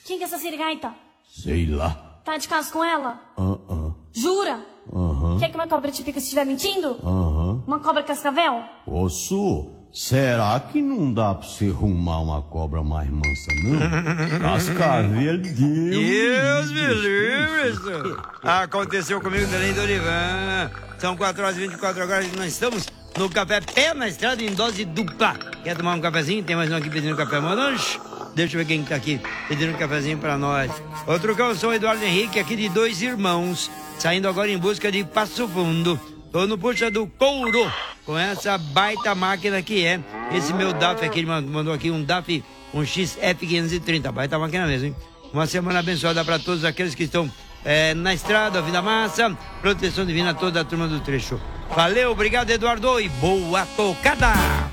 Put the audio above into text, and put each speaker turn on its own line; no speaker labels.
Quem que é essa sirigaita?
Sei lá.
Tá de caso com ela? Jura? Quer que uma cobra te pique se estiver mentindo? Uma cobra cascavel?
Ô, Su, será que não dá pra você arrumar uma cobra mais mansa, não? Cascavel,
Deus me livre, Su. Aconteceu comigo também, Dorival. São 4h24 agora e nós estamos no Café Pé na Estrada em dose dupla. Quer tomar um cafezinho? Tem mais um aqui pedindo café, manos. Deixa eu ver quem tá aqui pedindo um cafezinho pra nós. Outro cão, sou Eduardo Henrique, aqui de Dois Irmãos, saindo agora em busca de Passo Fundo. Tô no puxa do couro, com essa baita máquina que é esse meu DAF aqui. Ele mandou aqui um DAF, um XF530, baita máquina mesmo, hein? Uma semana abençoada para todos aqueles que estão na estrada, Vida Massa, proteção divina a toda a turma do trecho. Valeu, obrigado, Eduardo, e boa tocada!